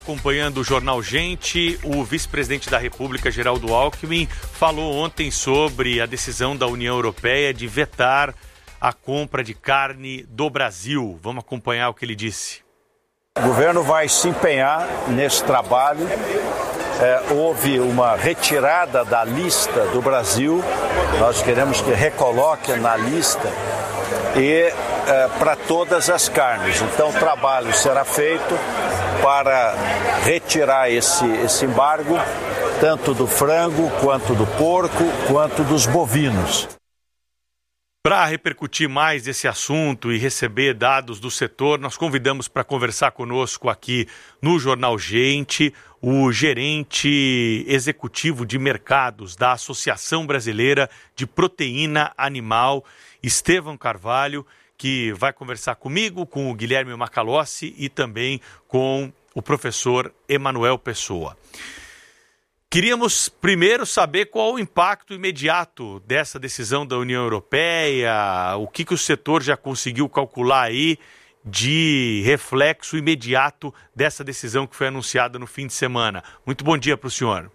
Acompanhando o Jornal Gente, o vice-presidente da República, Geraldo Alckmin, falou ontem sobre a decisão da União Europeia de vetar a compra de carne do Brasil. Vamos acompanhar o que ele disse. O governo vai se empenhar nesse trabalho. Houve uma retirada da lista do Brasil. Nós queremos que recoloque na lista e para todas as carnes. Então o trabalho será feito para retirar esse embargo, tanto do frango, quanto do porco, quanto dos bovinos. Para repercutir mais esse assunto e receber dados do setor, nós convidamos para conversar conosco aqui no Jornal Gente o gerente executivo de mercados da Associação Brasileira de Proteína Animal, Estevão Carvalho, que vai conversar comigo, com o Guilherme Macalossi e também com o professor Emanuel Pessoa. Queríamos primeiro saber qual o impacto imediato dessa decisão da União Europeia, o que o setor já conseguiu calcular aí de reflexo imediato dessa decisão que foi anunciada no fim de semana. Muito bom dia para o senhor.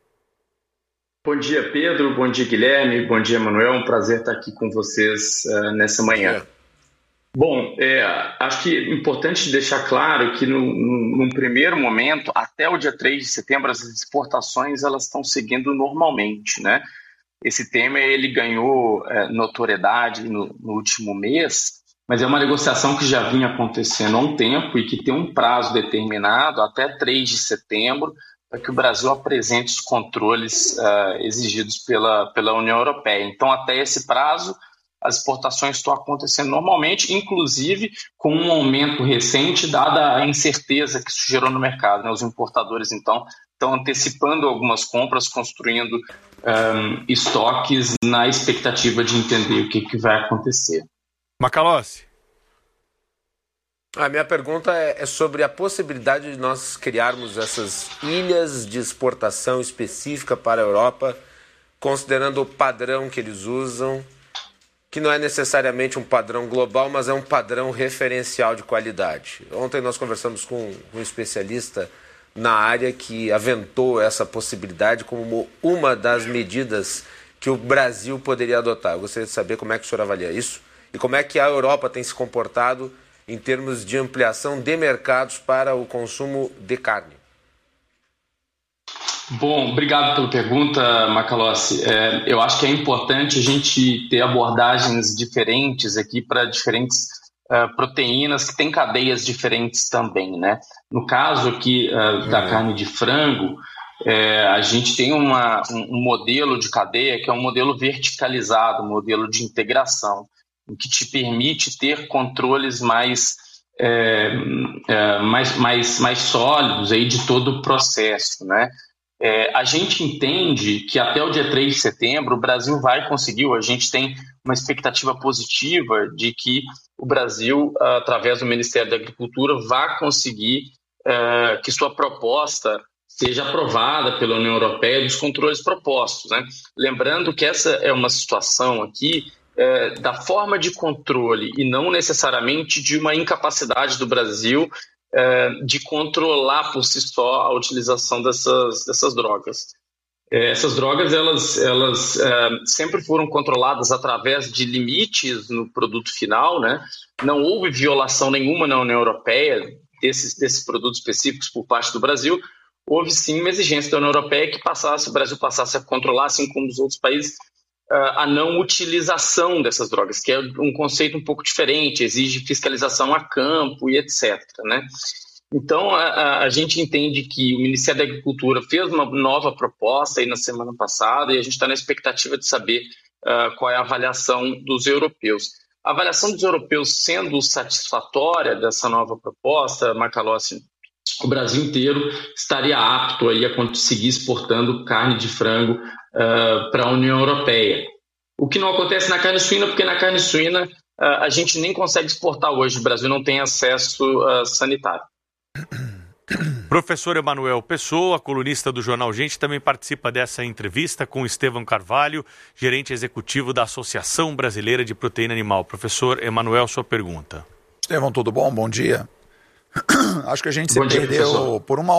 Bom dia, Pedro. Bom dia, Guilherme. Bom dia, Emanuel. Um prazer estar aqui com vocês nessa manhã. Bom, acho que é importante deixar claro que num primeiro momento, até o dia 3 de setembro, as exportações elas estão seguindo normalmente, né? Esse tema ele ganhou notoriedade no último mês, mas é uma negociação que já vinha acontecendo há um tempo e que tem um prazo determinado até 3 de setembro para que o Brasil apresente os controles exigidos pela União Europeia. Então, até esse prazo, as exportações estão acontecendo normalmente, inclusive com um aumento recente, dada a incerteza que isso gerou no mercado, né? Os importadores, então, estão antecipando algumas compras, construindo estoques na expectativa de entender o que vai acontecer. Macalossi. A minha pergunta é sobre a possibilidade de nós criarmos essas ilhas de exportação específica para a Europa, considerando o padrão que eles usam, que não é necessariamente um padrão global, mas é um padrão referencial de qualidade. Ontem nós conversamos com um especialista na área que aventou essa possibilidade como uma das medidas que o Brasil poderia adotar. Eu gostaria de saber como é que o senhor avalia isso e como é que a Europa tem se comportado em termos de ampliação de mercados para o consumo de carne. Bom, obrigado pela pergunta, Macalossi. Eu acho que é importante a gente ter abordagens diferentes aqui para diferentes proteínas que têm cadeias diferentes também, né? No caso aqui da carne de frango, a gente tem um modelo de cadeia que é um modelo verticalizado, um modelo de integração, que te permite ter controles mais sólidos aí de todo o processo, né? A gente entende que até o dia 3 de setembro o Brasil vai conseguir, a gente tem uma expectativa positiva de que o Brasil, através do Ministério da Agricultura, vá conseguir que sua proposta seja aprovada pela União Europeia dos controles propostos, né? Lembrando que essa é uma situação aqui da forma de controle e não necessariamente de uma incapacidade do Brasil de controlar por si só a utilização dessas drogas. Essas drogas elas sempre foram controladas através de limites no produto final, né? Não houve violação nenhuma na União Europeia desses produtos específicos por parte do Brasil. Houve sim uma exigência da União Europeia que o Brasil passasse a controlar, assim como os outros países, a não utilização dessas drogas, que é um conceito um pouco diferente, exige fiscalização a campo e etc., né? Então, a gente entende que o Ministério da Agricultura fez uma nova proposta aí na semana passada e a gente está na expectativa de saber qual é a avaliação dos europeus. A avaliação dos europeus sendo satisfatória dessa nova proposta, Macalossi, o Brasil inteiro estaria apto aí a conseguir exportando carne de frango para a União Europeia. O que não acontece na carne suína, porque na carne suína a gente nem consegue exportar hoje, o Brasil não tem acesso sanitário. Professor Emanuel Pessoa, colunista do Jornal Gente, também participa dessa entrevista com Estevão Carvalho, gerente executivo da Associação Brasileira de Proteína Animal. Professor Emanuel, sua pergunta. Estevão, tudo bom? Bom dia. Acho que a gente se Bom dia, perdeu professor. por uma